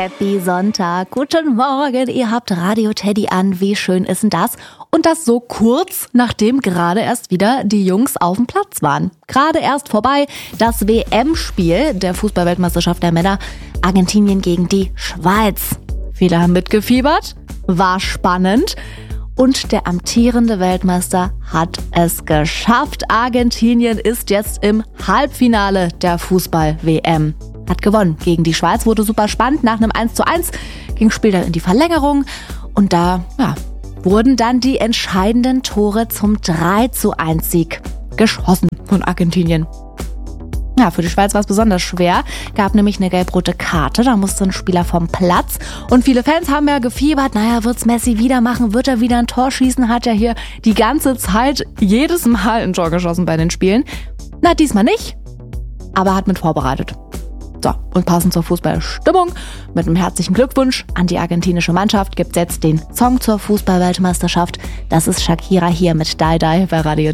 Happy Sonntag, guten Morgen, ihr habt Radio Teddy an, wie schön ist denn das? Und das so kurz, nachdem gerade erst wieder die Jungs auf dem Platz waren. Gerade erst vorbei, das WM-Spiel der Fußball-Weltmeisterschaft der Männer, Argentinien gegen die Schweiz. Viele haben mitgefiebert, war spannend. Und der amtierende Weltmeister hat es geschafft. Argentinien ist jetzt im Halbfinale der Fußball-WM. Hat gewonnen gegen die Schweiz, wurde super spannend. Nach einem 1:1 ging das Spiel dann in die Verlängerung. Und da wurden dann die entscheidenden Tore zum 3:1-Sieg geschossen von Argentinien. Ja, für die Schweiz war es besonders schwer. Gab nämlich eine gelb-rote Karte, da musste ein Spieler vom Platz. Und viele Fans haben ja gefiebert, wird's Messi wieder machen, wird er wieder ein Tor schießen, hat er hier die ganze Zeit jedes Mal ein Tor geschossen bei den Spielen. Diesmal nicht, aber hat mit vorbereitet. So, und passend zur Fußballstimmung, mit einem herzlichen Glückwunsch an die argentinische Mannschaft gibt's jetzt den Song zur Fußball-Weltmeisterschaft. Das ist Shakira hier mit Die Die bei Radio